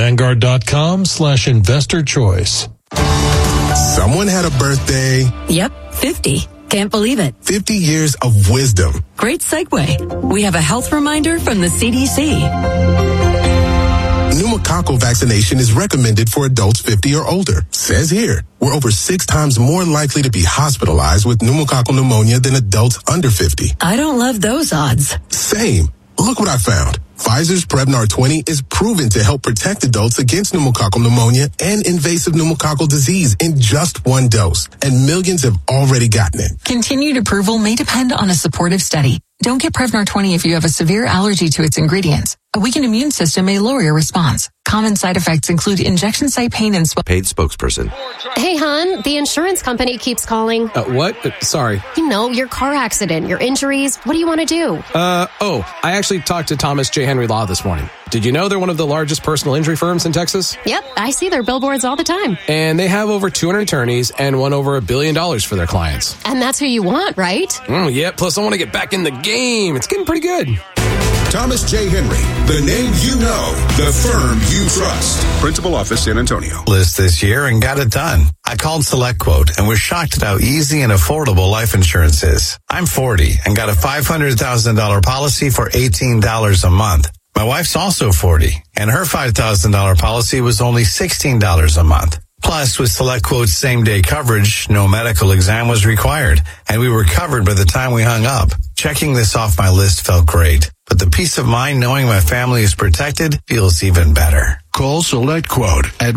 Vanguard.com/investor choice. Someone had a birthday. Yep, 50. Can't believe it. 50 years of wisdom. Great segue. We have a health reminder from the CDC. Pneumococcal vaccination is recommended for adults 50 or older. Says here, we're over 6 times more likely to be hospitalized with pneumococcal pneumonia than adults under 50. I don't love those odds. Same. Look what I found. Pfizer's Prevnar 20 is proven to help protect adults against pneumococcal pneumonia and invasive pneumococcal disease in just 1 dose, and millions have already gotten it. Continued approval may depend on a supportive study. Don't get Prevnar 20 if you have a severe allergy to its ingredients. A weakened immune system may lower your response. Common side effects include injection site pain and swelling. Paid spokesperson. Hey, hon, the insurance company keeps calling. What? Sorry. Your car accident, your injuries. What do you want to do? I actually talked to Thomas J. Henry Law this morning. Did you know they're one of the largest personal injury firms in Texas? Yep, I see their billboards all the time. And they have over 200 attorneys and won over $1 billion for their clients. And that's who you want, right? Yeah, plus I want to get back in the game. It's getting pretty good. Thomas J. Henry, the name you know, the firm you trust. Principal office, San Antonio. List this year and got it done. I called SelectQuote and was shocked at how easy and affordable life insurance is. I'm 40 and got a $500,000 policy for $18 a month. My wife's also 40 and her $5,000 policy was only $16 a month. Plus, with SelectQuote's same-day coverage, no medical exam was required, and we were covered by the time we hung up. Checking this off my list felt great, but the peace of mind knowing my family is protected feels even better. call SelectQuote at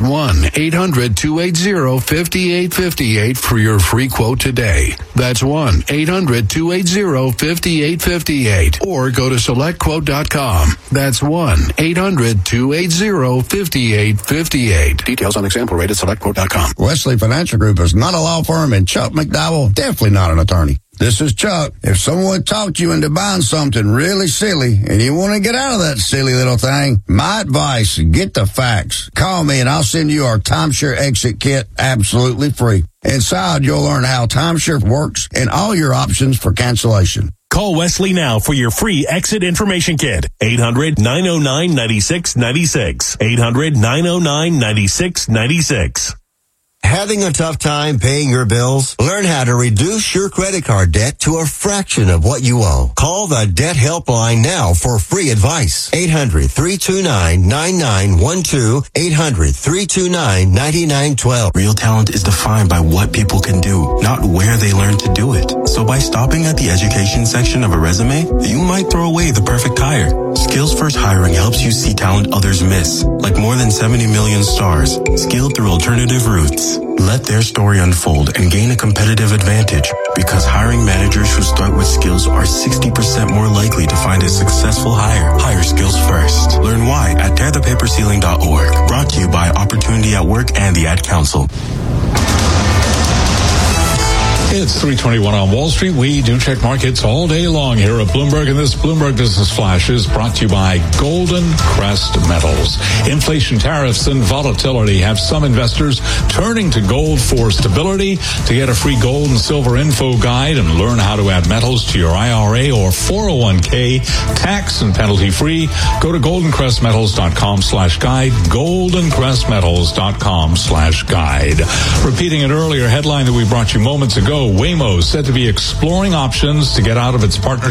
1-800-280-5858 for your free quote today. That's 1-800-280-5858. Or go to SelectQuote.com. That's 1-800-280-5858. Details on example rate at SelectQuote.com. Wesley Financial Group is not a law firm, and Chuck McDowell definitely not an attorney. This is Chuck. If someone talked you into buying something really silly and you want to get out of that silly little thing, my advice, get the facts. Call me and I'll send you our timeshare exit kit absolutely free. Inside, you'll learn how timeshare works and all your options for cancellation. Call Wesley now for your free exit information kit. 800-909-9696. 800-909-9696. Having a tough time paying your bills? Learn how to reduce your credit card debt to a fraction of what you owe. Call the Debt Helpline now for free advice. 800-329-9912. 800-329-9912. Real talent is defined by what people can do, not where they learn to do it. So by stopping at the education section of a resume, you might throw away the perfect hire. Skills First Hiring helps you see talent others miss, like more than 70 million stars, skilled through alternative routes. Let their story unfold and gain a competitive advantage, because hiring managers who start with skills are 60% more likely to find a successful hire. Hire skills first. Learn why at tearthepaperceiling.org. Brought to you by Opportunity at Work and the Ad Council. It's 3:21 on Wall Street. We do check markets all day long here at Bloomberg, and this Bloomberg Business Flash is brought to you by Golden Crest Metals. Inflation, tariffs, and volatility have some investors turning to gold for stability. To get a free gold and silver info guide and learn how to add metals to your IRA or 401k tax and penalty free, go to goldencrestmetals.com/guide, goldencrestmetals.com/guide. Repeating an earlier headline that we brought you moments ago, Waymo said to be exploring options to get out of its partnership